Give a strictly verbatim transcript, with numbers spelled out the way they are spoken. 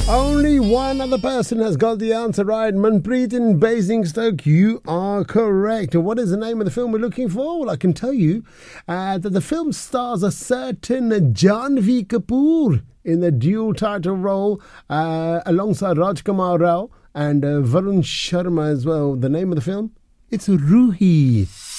Only one other person has got the answer right. Manpreet in Basingstoke, you are correct. What is the name of the film we're looking for? Well, I can tell you uh, that the film stars a certain Janvi Kapoor in the dual title role uh, alongside Rajkumar Rao and uh, Varun Sharma as well. The name of the film? It's Ruhi.